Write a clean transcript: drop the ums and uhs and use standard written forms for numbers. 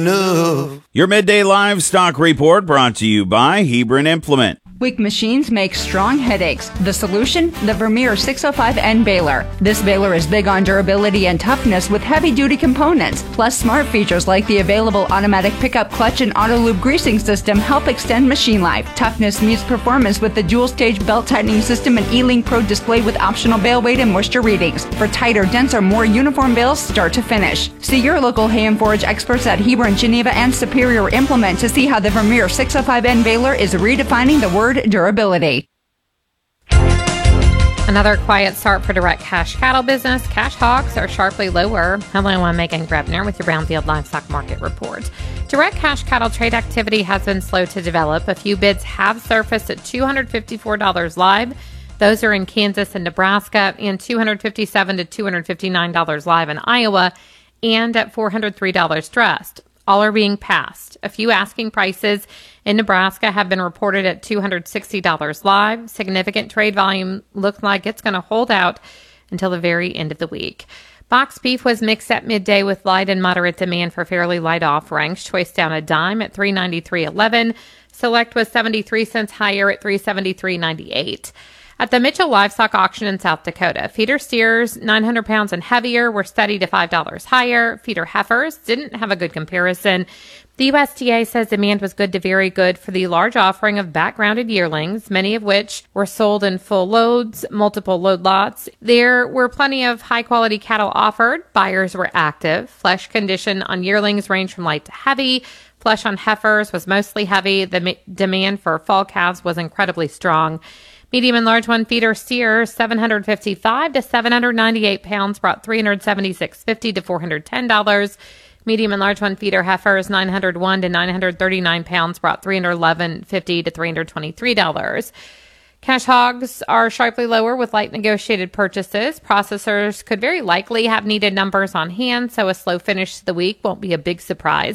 No. Your Midday Livestock Report brought to you by Hebron Implement. Weak machines make strong headaches. The solution? The Vermeer 605N baler. This baler is big on durability and toughness with heavy-duty components. Plus, smart features like the available automatic pickup clutch and auto lube greasing system help extend machine life. Toughness meets performance with the dual-stage belt tightening system and E-Link Pro display with optional bale weight and moisture readings. For tighter, denser, more uniform bales start to finish. See your local hay and forage experts at Hebron, Geneva, and Superior Implement to see how the Vermeer 605N baler is redefining the word durability. Another quiet start for direct cash cattle business. Cash hogs are sharply lower. Hello, I'm Megan Grebner with your Brownfield Livestock Market Report. Direct cash cattle trade activity has been slow to develop. A few bids have surfaced at $254 live. Those are in Kansas and Nebraska, and $257 to $259 live in Iowa, and at $403 dressed. All are being passed. A few asking prices in Nebraska have been reported at $260 live. Significant trade volume looks like it's going to hold out until the very end of the week. Box beef was mixed at midday with light and moderate demand for fairly light offerings. Choice down a dime at $393.11. Select was 73 cents higher at $373.98. At the Mitchell Livestock Auction in South Dakota, feeder steers 900 pounds and heavier were steady to $5 higher. Feeder heifers didn't have a good comparison. The USDA says demand was good to very good for the large offering of backgrounded yearlings, many of which were sold in full loads, multiple load lots. There were plenty of high-quality cattle offered. Buyers were active. Flesh condition on yearlings ranged from light to heavy. Flesh on heifers was mostly heavy. The demand for fall calves was incredibly strong. Medium and large one feeder steers, 755 to 798 pounds, brought $376.50 to $410. Medium and large one feeder heifers, 901 to 939 pounds, brought $311.50 to $323. Cash hogs are sharply lower with light negotiated purchases. Processors could very likely have needed numbers on hand, so a slow finish to the week won't be a big surprise.